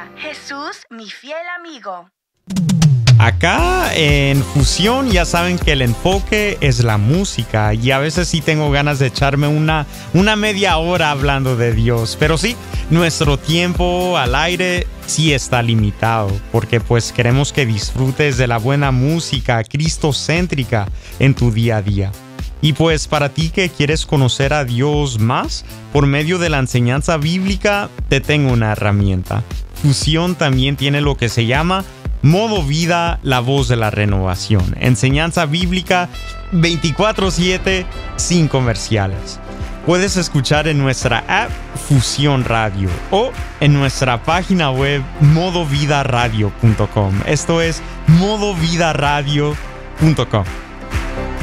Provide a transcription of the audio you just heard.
vida. Jesús, mi fiel amigo. Acá en Fusión ya saben que el enfoque es la música y a veces sí tengo ganas de echarme una media hora hablando de Dios. Pero sí, nuestro tiempo al aire sí está limitado porque pues queremos que disfrutes de la buena música cristocéntrica en tu día a día. Y pues para ti que quieres conocer a Dios más por medio de la enseñanza bíblica, te tengo una herramienta. Fusión también tiene lo que se llama Modo Vida, la voz de la renovación. Enseñanza bíblica 24/7 sin comerciales. Puedes escuchar en nuestra app Fusión Radio o en nuestra página web modovidaradio.com. Esto es modovidaradio.com.